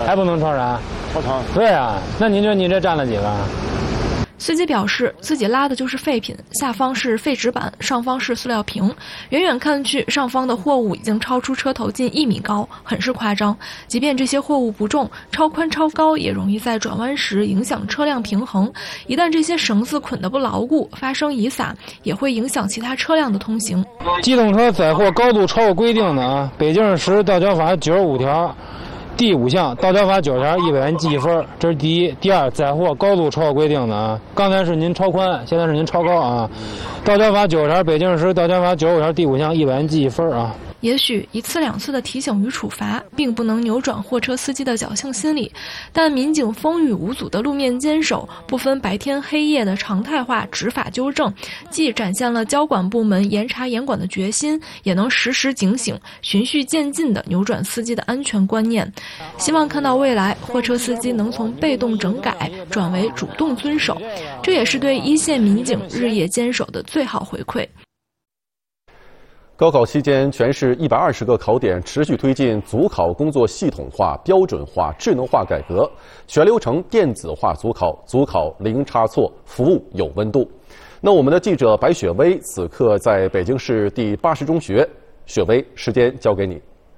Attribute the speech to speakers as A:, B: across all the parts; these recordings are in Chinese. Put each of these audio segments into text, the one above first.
A: 还不能超时？
B: 超长。
A: 对啊，那您说你这占了几个？
C: 司机表示，自己拉的就是废品，下方是废纸板，上方是塑料瓶。远远看去，上方的货物已经超出车头近1米高，很是夸张。即便这些货物不重，超宽超高也容易在转弯时影响车辆平衡。一旦这些绳子捆得不牢固，发生遗撒，也会影响其他车辆的通行。
A: 机动车载货高度超过规定的啊，北京市道交法95条。第5项，道交法90条100元记1分，这是第一。第二，载货高度超过规定的啊，刚才是您超宽，现在是您超高啊。道交法90条，北京市道交法95条第5项100元记1分啊。
C: 也许1次2次的提醒与处罚并不能扭转货车司机的侥幸心理，但民警风雨无阻的路面坚守，不分白天黑夜的常态化执法纠正，既展现了交管部门严查严管的决心，也能时时警醒，循序渐进地扭转司机的安全观念。希望看到未来货车司机能从被动整改转为主动遵守，这也是对一线民警日夜坚守的最好回馈。
D: 高考期间，全市120个考点持续推进组考工作系统化、标准化、智能化改革，全流程电子化组考，组考零差错，服务有温度。那我们的记者白雪薇此刻在北京市第80中学，雪薇，时间交给你。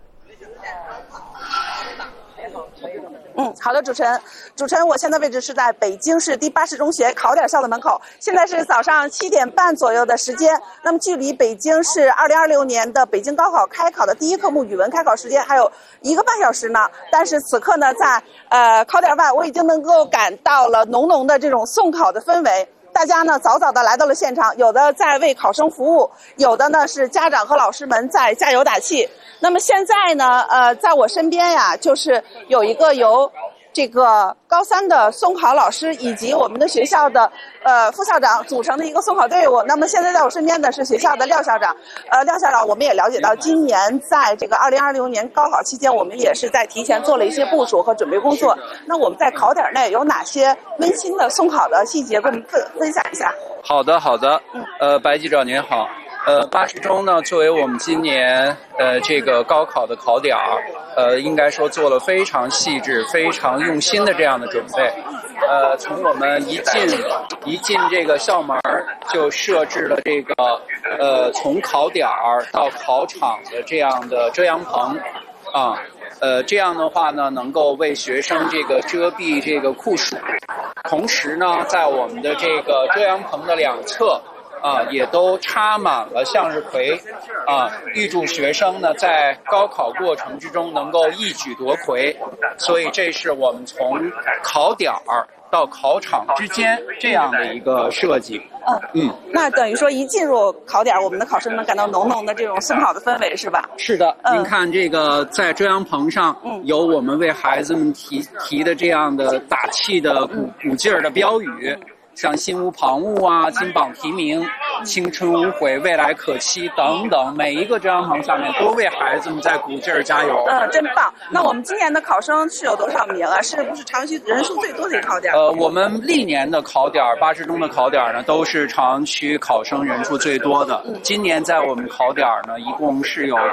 E: 好的，主持人，我现在位置是在北京市第80中学考点校的门口，现在是早上7点半左右的时间。那么距离北京市2026年的北京高考开考的第一科目语文开考时间还有1个半小时呢。但是此刻呢，在考点外，我已经能够感到了浓浓的这种送考的氛围。大家呢早早的来到了现场，有的在为考生服务，有的呢是家长和老师们在加油打气。那么现在呢，在我身边呀，就是有一个由这个高3的送考老师以及我们的学校的副校长组成的一个送考队伍。那么现在在我身边的是学校的廖校长。廖校长，我们也了解到，今年在这个2026年高考期间，我们也是在提前做了一些部署和准备工作。那我们在考点内有哪些温馨的送考的细节，跟我们分享一下？
F: 好的，白记者您好。80中呢，作为我们今年这个高考的考点应该说做了非常细致、非常用心的这样的准备。从我们一进这个校门就设置了这个从考点到考场的这样的遮阳棚啊。这样的话呢，能够为学生这个遮蔽这个酷暑，同时呢，在我们的这个遮阳棚的两侧也都插满了向日葵，预祝学生呢在高考过程之中能够一举夺魁。所以这是我们从考点到考场之间这样的一个设计。
E: 那等于说一进入考点，我们的考生能感到浓浓的这种送考的氛围，是吧？
F: 是的，您看这个在遮阳棚上有我们为孩子们提的这样的打气的鼓劲儿的标语。像心无旁骛啊、金榜题名、青春无悔、未来可期等等，每一个遮阳棚下面都为孩子们在鼓劲儿加油。
E: 真棒！那我们今年的考生是有多少名啊？是不是长区人数最多的一个考点？
F: 我们历年的考点，80中的考点呢，都是长区考生人数最多的。今年在我们考点呢，一共是有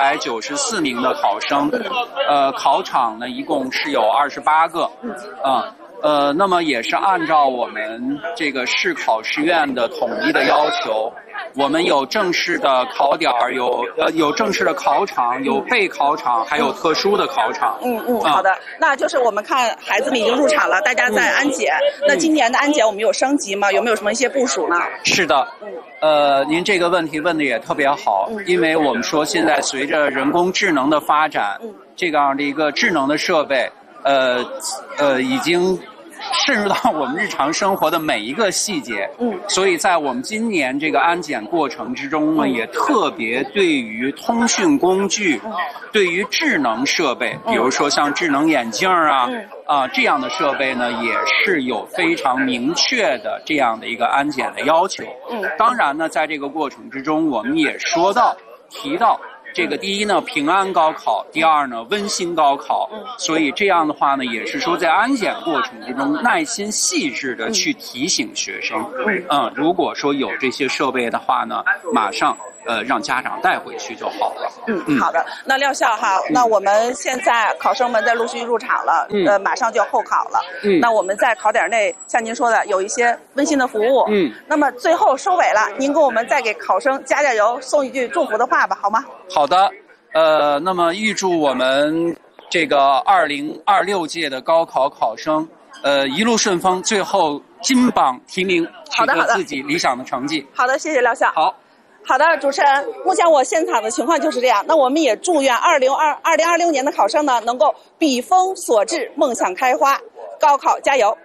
F: 794名的考生，考场呢一共是有28个，那么也是按照我们这个市考试院的统一的要求，我们有正式的考点，有正式的考场，有备考场，还有特殊的考场。
E: 好的。那就是我们看孩子们已经入场了，大家在安检。那今年的安检我们有升级吗？有没有什么一些部署呢？
F: 是的。您这个问题问的也特别好，因为我们说现在随着人工智能的发展，这样的一个智能的设备，已经渗入到我们日常生活的每一个细节。所以在我们今年这个安检过程之中呢，也特别对于通讯工具，对于智能设备，比如说像智能眼镜这样的设备呢，也是有非常明确的这样的一个安检的要求。当然呢，在这个过程之中，我们也提到这个第一呢，平安高考；第二呢，温馨高考。所以这样的话呢，也是说在安检过程之中，耐心细致的去提醒学生。如果说有这些设备的话呢，马上让家长带回去就好了。
E: 好的。那廖校哈，那我们现在考生们在陆续入场了，马上就要候考了。那我们在考点内，像您说的，有一些温馨的服务。那么最后收尾了，您给我们再给考生加加油，送一句祝福的话吧，好吗？
F: 好的。那么预祝我们这个2026届的高考考生，一路顺风，最后金榜题名，取得自己理想的成绩。
E: 好的，谢谢廖校。好的，主持人，目前我现场的情况就是这样。那我们也祝愿2026年的考生呢，能够笔锋所至，梦想开花，高考加油。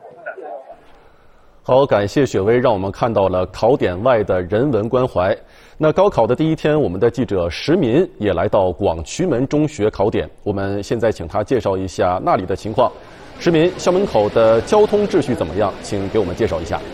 D: 好，感谢雪薇，让我们看到了考点外的人文关怀。那高考的第一天，我们的记者石民也来到广渠门中学考点，我们现在请他介绍一下那里的情况。石民，校门口的交通秩序怎么样？请给我们介绍一下。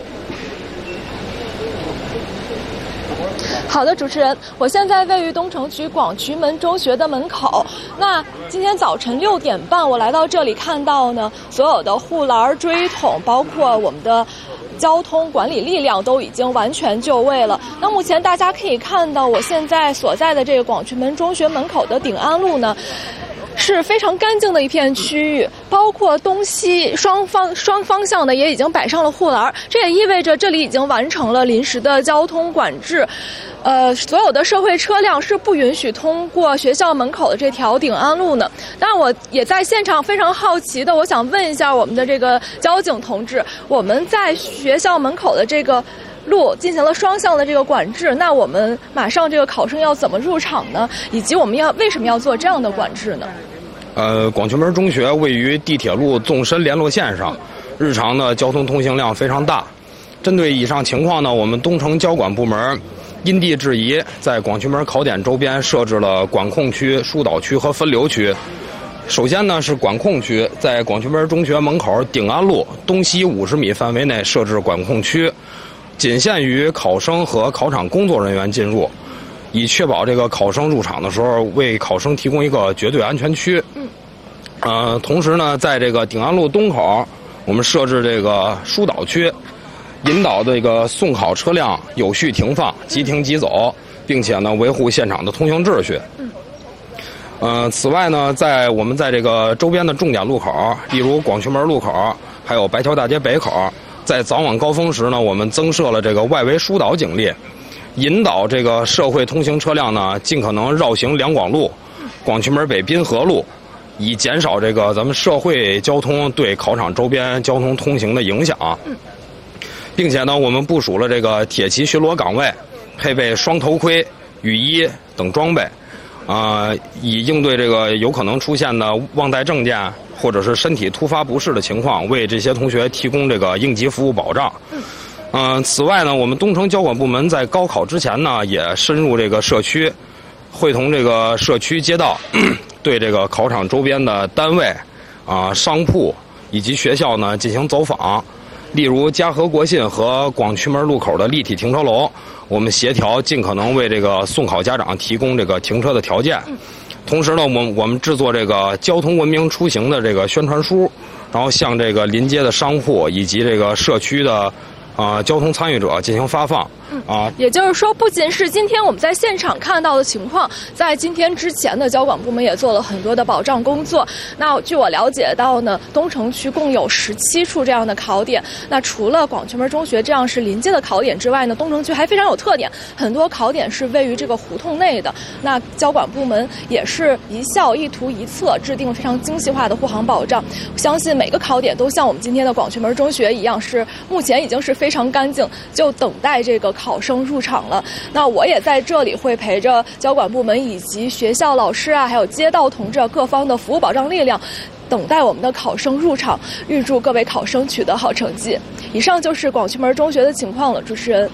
C: 好的，主持人，我现在位于东城区广渠门中学的门口。那今天早晨6点半，我来到这里，看到呢，所有的护栏、锥桶，包括我们的交通管理力量都已经完全就位了。那目前大家可以看到，我现在所在的这个广渠门中学门口的鼎安路呢，是非常干净的一片区域，包括东西双方向的也已经摆上了护栏，这也意味着这里已经完成了临时的交通管制。所有的社会车辆是不允许通过学校门口的这条鼎安路呢。当然，我也在现场非常好奇的，我想问一下我们的这个交警同志，我们在学校门口的这个路进行了双向的这个管制，那我们马上这个考生要怎么入场呢？以及我们为什么要做这样的管制呢？
B: 广渠门中学位于地铁路纵深联络线上，日常的交通通行量非常大。针对以上情况呢，我们东城交管部门因地制宜，在广渠门考点周边设置了管控区、疏导区和分流区。首先呢是管控区，在广渠门中学门口鼎安路东西50米范围内设置管控区，仅限于考生和考场工作人员进入，以确保这个考生入场的时候为考生提供一个绝对安全区。同时呢，在这个鼎安路东口，我们设置这个疏导区，引导这个送考车辆有序停放、即停即走，并且呢维护现场的通行秩序。此外呢，我们在这个周边的重点路口，例如广渠门路口，还有白桥大街北口，在早晚高峰时呢，我们增设了这个外围疏导警力，引导这个社会通行车辆呢尽可能绕行两广路、广渠门北滨河路，以减少这个咱们社会交通对考场周边交通通行的影响。并且呢，我们部署了这个铁骑巡逻岗位，配备双头盔、雨衣等装备，以应对这个有可能出现的忘带证件或者是身体突发不适的情况，为这些同学提供这个应急服务保障。此外呢，我们东城交管部门在高考之前呢，也深入这个社区，会同这个社区街道，对这个考场周边的单位、商铺以及学校呢进行走访。例如嘉禾国信和广渠门路口的立体停车楼，我们协调尽可能为这个送考家长提供这个停车的条件。同时呢，我们制作这个交通文明出行的这个宣传书，然后向这个临街的商户以及这个社区的交通参与者进行发放。
C: 也就是说，不仅是今天我们在现场看到的情况，在今天之前的交管部门也做了很多的保障工作。那据我了解到呢，东城区共有17处这样的考点。那除了广渠门中学这样是临街的考点之外呢，东城区还非常有特点，很多考点是位于这个胡同内的。那交管部门也是一校一图一策，制定了非常精细化的护航保障。相信每个考点都像我们今天的广渠门中学一样，是目前已经是非常干净，就等待这个考生入场了。那我也在这里会陪着交管部门以及学校老师还有街道同志各方的服务保障力量，等待我们的考生入场，预祝各位考生取得好成绩。以上就是广渠门中学的情况了，主持人。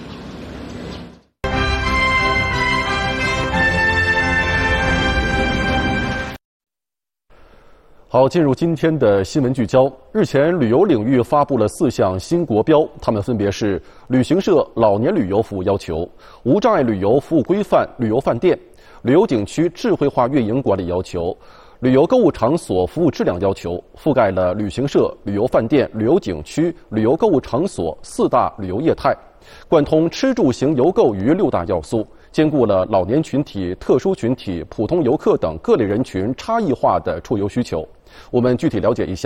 D: 好，进入今天的新闻聚焦。日前，旅游领域发布了4项新国标，它们分别是旅行社老年旅游服务要求、无障碍旅游服务规范旅游饭店、旅游景区智慧化运营管理要求、旅游购物场所服务质量要求，覆盖了旅行社、旅游饭店、旅游景区、旅游购物场所4大旅游业态，贯通吃住行游购于6大要素， 兼顾了老年群体、特殊群体、普通游客等各类人群差异化的出游需求。我们具体了解一下